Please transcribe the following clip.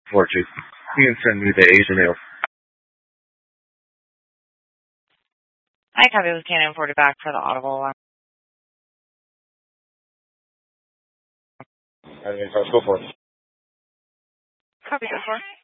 Or two. You can send me the Asian mail. I copy with Cannon 40 back for the audible one. Let's go for it. Copy, go for it.